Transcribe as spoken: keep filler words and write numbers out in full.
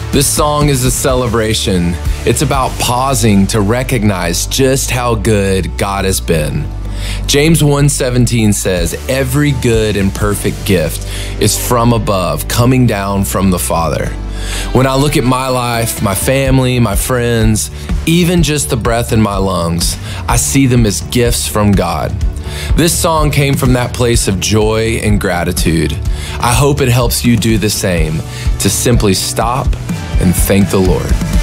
This song is a celebration. It's about pausing to recognize just how good God has been. James one seventeen says, "Every good and perfect gift is from above, coming down from the Father." When I look at my life, my family, my friends, even just the breath in my lungs, I see them as gifts from God. This song came from that place of joy and gratitude. I hope it helps you do the same, to simply stop and thank the Lord.